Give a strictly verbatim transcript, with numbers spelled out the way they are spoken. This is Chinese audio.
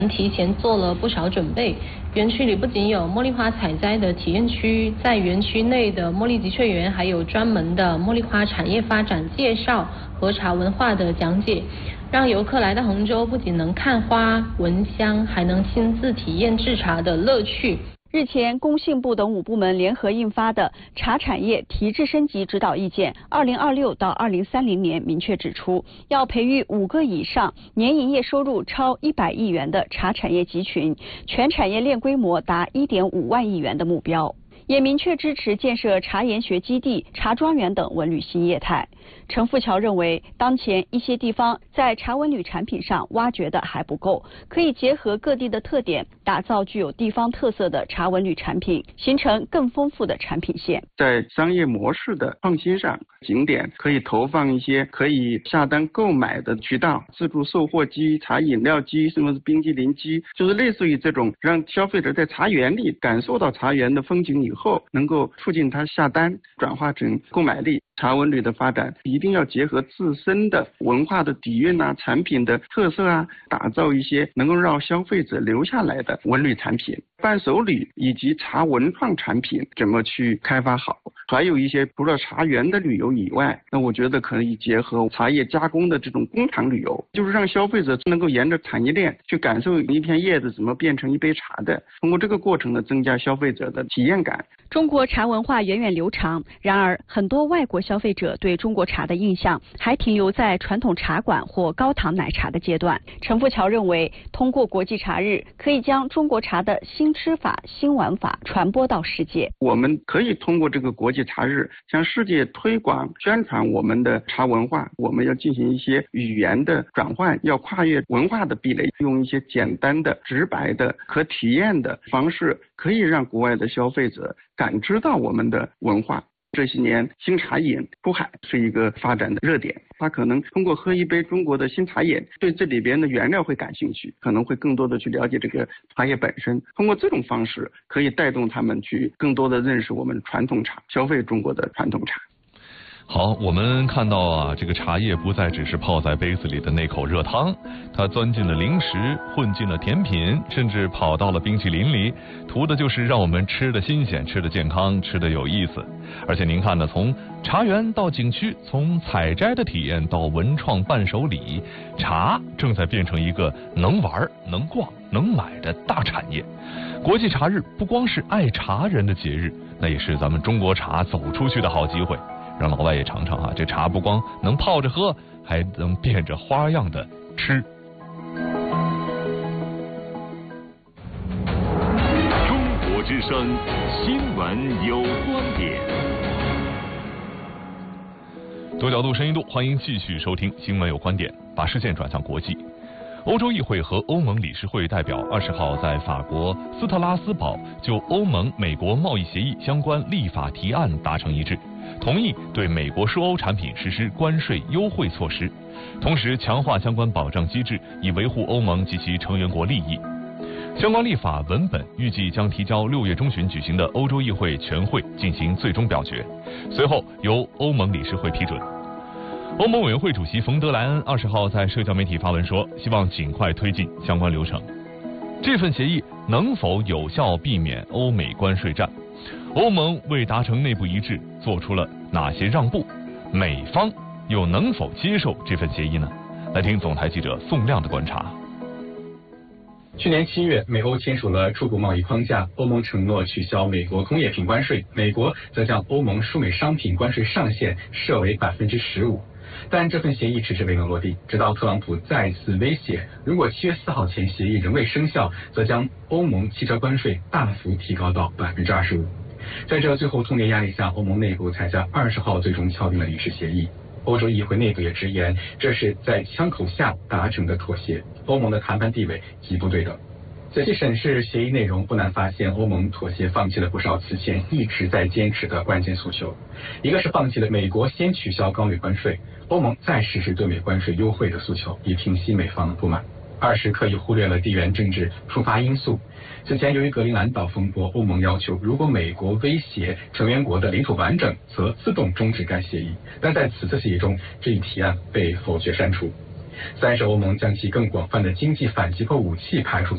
提前做了不少准备。园区里不仅有茉莉花采摘的体验区，在园区内的茉莉集萃园还有专门的茉莉花产业发展介绍和茶文化的讲解，让游客来到杭州不仅能看花、闻香，还能亲自体验制茶的乐趣。 日前，工信部等五部门联合印发的《茶产业提质升级指导意见》二零二六到二零三零年明确指出，要培育五个以上年营业收入超一百亿元的茶产业集群，全产业链规模达一点五万亿元的目标。也明确支持建设茶研学基地、茶庄园等文旅新业态。陈富桥认为，当前一些地方在茶文旅产品上挖掘的还不够，可以结合各地的特点，打造具有地方特色的茶文旅产品，形成更丰富的产品线。 在商业模式的创新上，景点可以投放一些可以下单购买的渠道，自助售货机、茶饮料机，甚至是冰激凌机，就是类似于这种让消费者在茶园里感受到茶园的风景以后，能够促进他下单转化成购买力。茶文旅的发展一定要结合自身的文化的底蕴啊、产品的特色啊，打造一些能够让消费者留下来的文旅产品。伴手礼以及茶文创产品怎么去开发好？还有一些除了茶园的旅游以外，那我觉得可以结合茶叶加工的这种工厂旅游，就是让消费者能够沿着产业链去感受一片叶子怎么变成一杯茶的，通过这个过程呢，增加消费者的体验感。 中国茶文化源远流长，然而很多外国消费者对中国茶的印象还停留在传统茶馆或高糖奶茶的阶段。陈富桥认为，通过国际茶日，可以将中国茶的新吃法、新玩法传播到世界。 我们可以通过这个国际茶日，向世界推广宣传我们的茶文化。我们要进行一些语言的转换，要跨越文化的壁垒，用一些简单的、直白的、可体验的方式，可以让国外的消费者感知到我们的文化。这些年，新茶饮出海是一个发展的热点，他可能通过喝一杯中国的新茶饮，对这里边的原料会感兴趣，可能会更多的去了解这个茶叶本身。通过这种方式，可以带动他们去更多的认识我们传统茶，消费中国的传统茶。 好，我们看到啊，这个茶叶不再只是泡在杯子里的那口热汤，它钻进了零食，混进了甜品，甚至跑到了冰淇淋里，图的就是让我们吃的新鲜，吃的健康，吃的有意思。而且您看呢，从茶园到景区，从采摘的体验到文创伴手礼，茶正在变成一个能玩、能逛、能买的大产业。国际茶日不光是爱茶人的节日，那也是咱们中国茶走出去的好机会。让老外也尝尝啊，这茶不光能泡着喝，还能变着花样的吃。 中国之声新闻有观点。 多角度、深一度，欢迎继续收听新闻有观点，把视线转向国际。欧洲议会和欧盟理事会代表二十号在法国斯特拉斯堡就欧盟美国贸易协议相关立法提案达成一致，同意对美国输欧产品实施关税优惠措施，同时强化相关保障机制，以维护欧盟及其成员国利益。相关立法文本预计将提交六月中旬举行的欧洲议会全会进行最终表决，随后由欧盟理事会批准。欧盟委员会主席冯德莱恩二十号在社交媒体发文说，希望尽快推进相关流程。这份协议能否有效避免欧美关税战？欧盟为达成内部一致做出了哪些让步？美方又能否接受这份协议呢？来听总台记者宋亮的观察。 去年七月，美欧签署了初步贸易框架，欧盟承诺取消美国工业品关税，美国则将欧盟输美商品关税上限设为百分之十五。但这份协议迟迟未能落地，直到特朗普再次威胁，如果七月四号前协议仍未生效，则将欧盟汽车关税大幅提高到百分之二十五。在这最后通牒压力下，欧盟内部才在二十号最终敲定了临时协议。欧洲议会内部也直言，这是在枪口下达成的妥协，欧盟的谈判地位极不对等。仔细审视协议内容，不难发现欧盟妥协放弃了不少此前一直在坚持的关键诉求。一个是放弃了美国先取消高税关税，欧盟再实施对美关税优惠的诉求，以平息美方的不满。二是刻意忽略了地缘政治触发因素。此前由于格陵兰岛风波，欧盟要求如果美国威胁成员国的领土完整，则自动终止该协议，但在此次协议中，这一提案被否决删除。三是欧盟将其更广泛的经济反击破武器排除